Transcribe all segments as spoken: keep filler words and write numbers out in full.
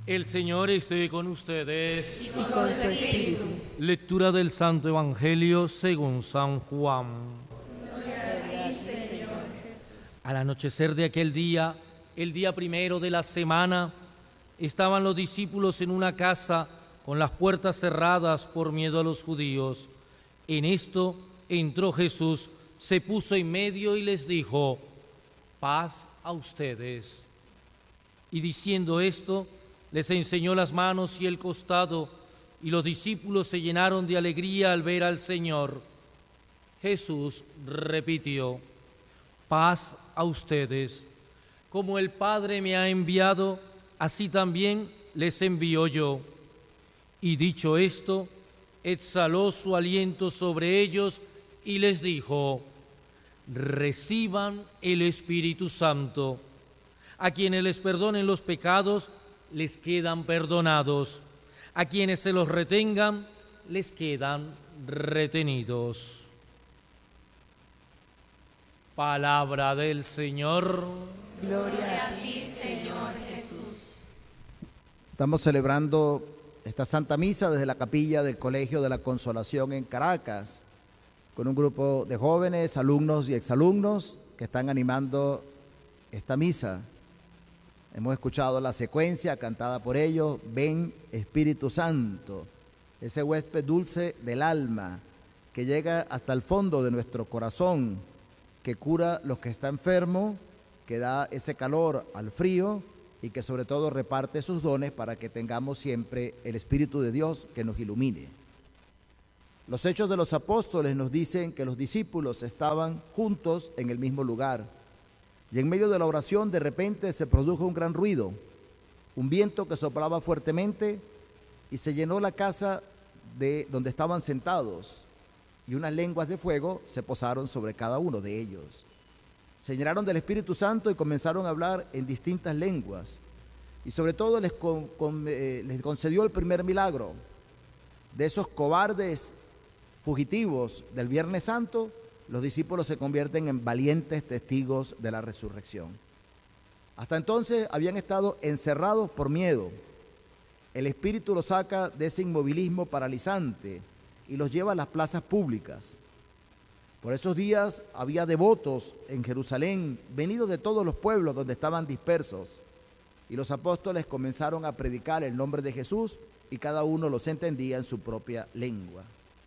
El Señor esté con ustedes. Y con su espíritu. Lectura del Santo Evangelio según San Juan. Gloria a ti, Señor. Al anochecer de aquel día, el día primero de la semana, estaban los discípulos en una casa con las puertas cerradas por miedo a los judíos. En esto entró Jesús, se puso en medio y les dijo: paz a ustedes. Y diciendo esto, les enseñó las manos y el costado, y los discípulos se llenaron de alegría al ver al Señor. Jesús repitió: paz a ustedes. Como el Padre me ha enviado, así también les envío yo. Y dicho esto, exhaló su aliento sobre ellos y les dijo: reciban el Espíritu Santo. A quienes les perdonen los pecados, les quedan perdonados. A quienes se los retengan, les quedan retenidos. Palabra del Señor. Gloria a ti, Señor Jesús. Estamos celebrando esta Santa Misa desde la capilla del Colegio de la Consolación en Caracas, con un grupo de jóvenes, alumnos y exalumnos que están animando esta misa. Hemos escuchado la secuencia cantada por ellos: ven Espíritu Santo, ese huésped dulce del alma que llega hasta el fondo de nuestro corazón, que cura los que está enfermo, que da ese calor al frío y que sobre todo reparte sus dones para que tengamos siempre el Espíritu de Dios que nos ilumine. Los Hechos de los Apóstoles nos dicen que los discípulos estaban juntos en el mismo lugar. Y en medio de la oración de repente se produjo un gran ruido, un viento que soplaba fuertemente y se llenó la casa de donde estaban sentados, y unas lenguas de fuego se posaron sobre cada uno de ellos. Se llenaron del Espíritu Santo y comenzaron a hablar en distintas lenguas, y sobre todo les, con, con, eh, les concedió el primer milagro. De esos cobardes fugitivos del Viernes Santo, los discípulos se convierten en valientes testigos de la resurrección. Hasta entonces habían estado encerrados por miedo. El Espíritu los saca de ese inmovilismo paralizante y los lleva a las plazas públicas. Por esos días había devotos en Jerusalén, venidos de todos los pueblos donde estaban dispersos, y los apóstoles comenzaron a predicar el nombre de Jesús y cada uno los entendía en su propia lengua.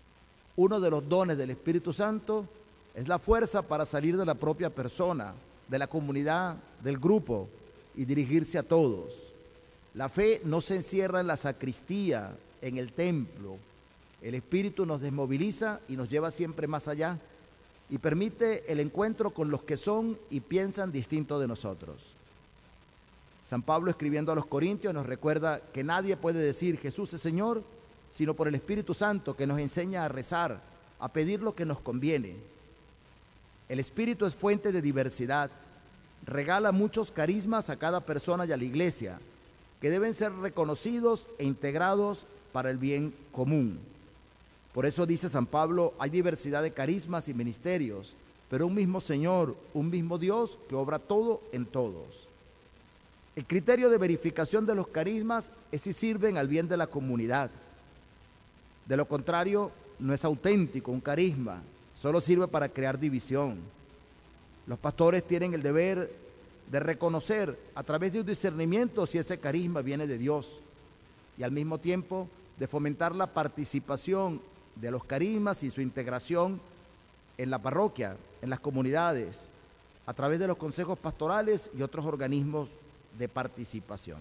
Uno de los dones del Espíritu Santo es la fuerza para salir de la propia persona, de la comunidad, del grupo y dirigirse a todos. La fe no se encierra en la sacristía, en el templo. El Espíritu nos desmoviliza y nos lleva siempre más allá y permite el encuentro con los que son y piensan distinto de nosotros. San Pablo, escribiendo a los Corintios, nos recuerda que nadie puede decir Jesús es Señor sino por el Espíritu Santo, que nos enseña a rezar, a pedir lo que nos conviene. El Espíritu es fuente de diversidad, regala muchos carismas a cada persona y a la Iglesia, que deben ser reconocidos e integrados para el bien común. Por eso dice San Pablo, hay diversidad de carismas y ministerios, pero un mismo Señor, un mismo Dios que obra todo en todos. El criterio de verificación de los carismas es si sirven al bien de la comunidad. De lo contrario, no es auténtico un carisma, solo sirve para crear división. Los pastores tienen el deber de reconocer a través de un discernimiento si ese carisma viene de Dios y al mismo tiempo de fomentar la participación de los carismas y su integración en la parroquia, en las comunidades, a través de los consejos pastorales y otros organismos de participación.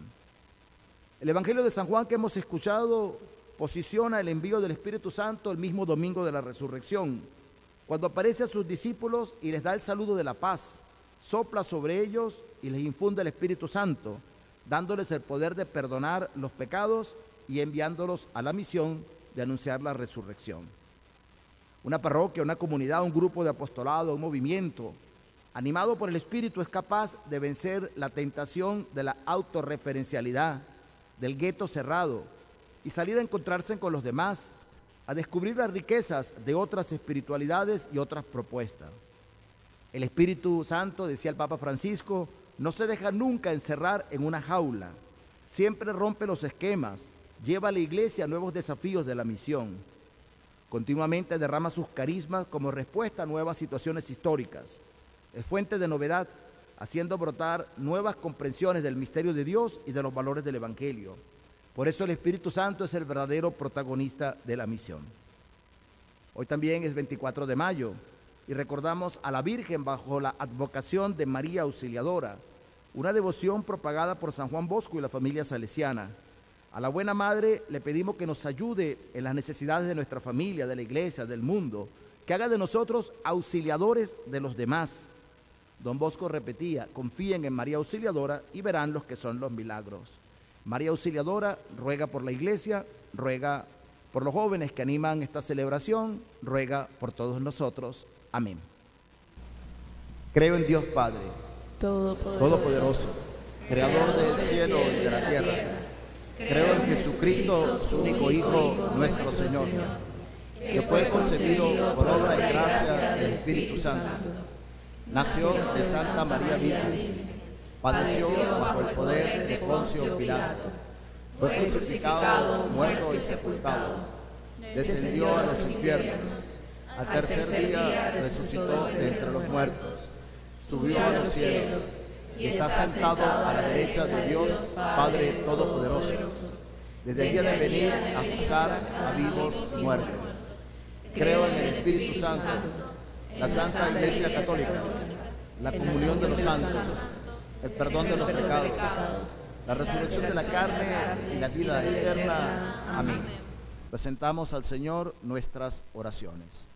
El Evangelio de San Juan que hemos escuchado posiciona el envío del Espíritu Santo el mismo domingo de la resurrección, cuando aparece a sus discípulos y les da el saludo de la paz, sopla sobre ellos y les infunde el Espíritu Santo, dándoles el poder de perdonar los pecados y enviándolos a la misión de anunciar la resurrección. Una parroquia, una comunidad, un grupo de apostolado, un movimiento, animado por el Espíritu, es capaz de vencer la tentación de la autorreferencialidad, del gueto cerrado, y salir a encontrarse con los demás, a descubrir las riquezas de otras espiritualidades y otras propuestas. El Espíritu Santo, decía el Papa Francisco, no se deja nunca encerrar en una jaula, Siempre rompe los esquemas, lleva a la iglesia a nuevos desafíos de la misión. Continuamente derrama sus carismas como respuesta a nuevas situaciones históricas. Es fuente de novedad, haciendo brotar nuevas comprensiones del misterio de Dios y de los valores del Evangelio. Por eso el Espíritu Santo es el verdadero protagonista de la misión. Hoy también es veinticuatro de mayo y recordamos a la Virgen bajo la advocación de María Auxiliadora, una devoción propagada por San Juan Bosco y la familia salesiana. A la Buena Madre le pedimos que nos ayude en las necesidades de nuestra familia, de la iglesia, del mundo, que haga de nosotros auxiliadores de los demás. Don Bosco repetía: confíen en María Auxiliadora y verán los que son los milagros. María Auxiliadora ruega por la iglesia, ruega por los jóvenes que animan esta celebración, ruega por todos nosotros. Amén. Creo en Dios Padre, Todopoderoso, Todopoderoso, Creador del cielo y de la tierra. Creo en Jesucristo, su único Hijo, nuestro Señor, que fue concebido por obra y gracia del Espíritu Santo. Nació de Santa María Virgen, padeció bajo el poder de Poncio Pilato, fue crucificado, muerto y sepultado, descendió a los infiernos, al tercer día resucitó de entre los muertos, subió a los cielos y está sentado a la derecha de Dios Padre Todopoderoso. Desde allí ha de venir a juzgar a vivos y muertos. Creo en el Espíritu Santo, la Santa Iglesia Católica, la comunión de los santos, el perdón de los pecados, la resurrección de la carne y la vida eterna. Amén. Presentamos al Señor nuestras oraciones.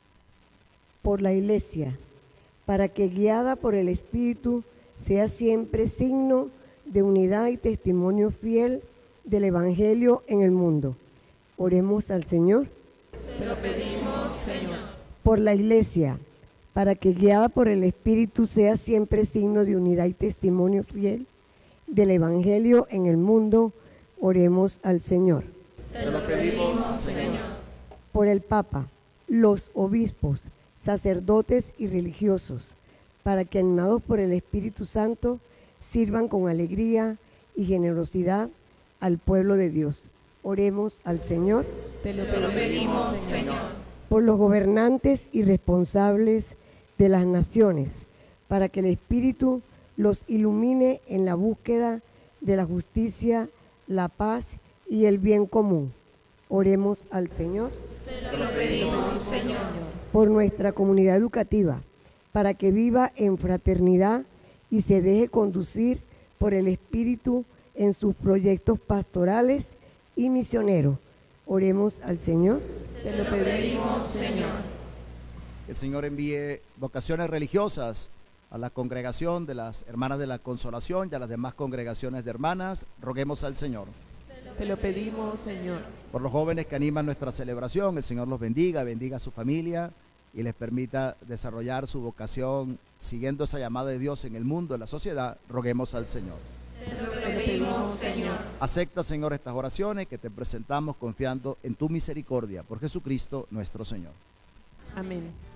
Por la Iglesia, para que guiada por el Espíritu sea siempre signo de unidad y testimonio fiel del Evangelio en el mundo. Oremos al Señor. te lo pedimos, Señor. Por la Iglesia, para que guiada por el Espíritu sea siempre signo de unidad y testimonio fiel del Evangelio en el mundo. Oremos al Señor. Te lo pedimos, Señor. Por el Papa, los obispos, sacerdotes y religiosos, para que animados por el Espíritu Santo sirvan con alegría y generosidad al pueblo de Dios. Oremos al Señor. Te lo pedimos, Señor. Por los gobernantes y responsables de las naciones, para que el Espíritu los ilumine en la búsqueda de la justicia, la paz y el bien común. Oremos al Señor. Te lo pedimos, Señor. Por nuestra comunidad educativa, para que viva en fraternidad y se deje conducir por el Espíritu en sus proyectos pastorales y misioneros. Oremos al Señor. Te lo pedimos, Señor. Que el Señor envíe vocaciones religiosas a la congregación de las Hermanas de la Consolación y a las demás congregaciones de hermanas. Roguemos al Señor. Te lo pedimos, Señor. Por los jóvenes que animan nuestra celebración, el Señor los bendiga, bendiga a su familia y les permita desarrollar su vocación siguiendo esa llamada de Dios en el mundo, en la sociedad. Roguemos al Señor. Te lo pedimos, Señor. Acepta, Señor, estas oraciones que te presentamos confiando en tu misericordia por Jesucristo nuestro Señor. Amén.